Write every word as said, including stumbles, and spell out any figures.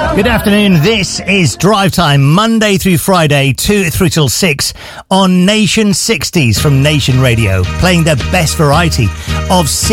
Good afternoon. This is Drive Time, Monday through Friday, two through till six on Nation sixties from Nation Radio, playing the best variety of